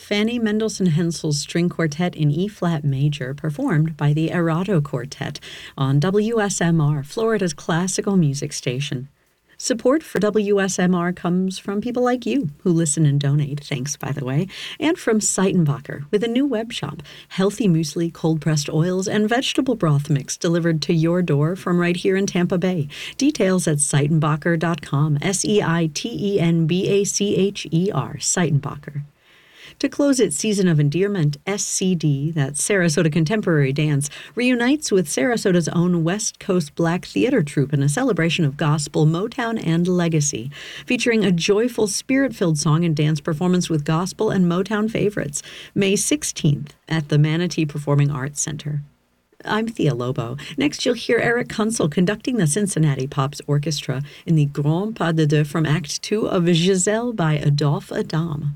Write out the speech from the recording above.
Fanny Mendelssohn Hensel's String Quartet in E-flat major, performed by the Erato Quartet on WSMR, Florida's classical music station. Support for WSMR comes from people like you who listen and donate, thanks, by the way, and from Seitenbacher with a new web shop, healthy muesli, cold-pressed oils, and vegetable broth mix delivered to your door from right here in Tampa Bay. Details at Seitenbacher.com, Seitenbacher, Seitenbacher. To close its season of endearment, SCD, that's Sarasota Contemporary Dance, reunites with Sarasota's own West Coast Black Theater Troupe in a celebration of gospel, Motown, and legacy, featuring a joyful, spirit-filled song and dance performance with gospel and Motown favorites, May 16th at the Manatee Performing Arts Center. I'm Thea Lobo. Next, you'll hear Eric Kunzel conducting the Cincinnati Pops Orchestra in the Grand Pas de Deux from Act 2 of Giselle by Adolphe Adam.